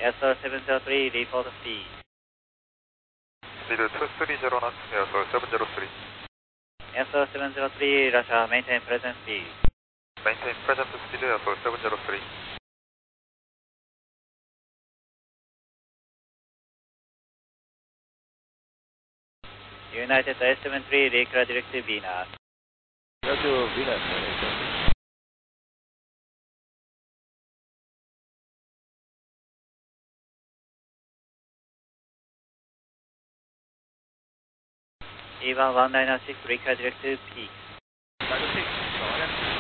Airstore 703, report speed. Speed 230 knots, Airstore 703. Airstore 703, Russia, maintain present speed. Maintain present speed, Airstore 703. United S73, declare directive Venus. Radio Venus. E1 196, declare directive Peak. Peak, go ahead.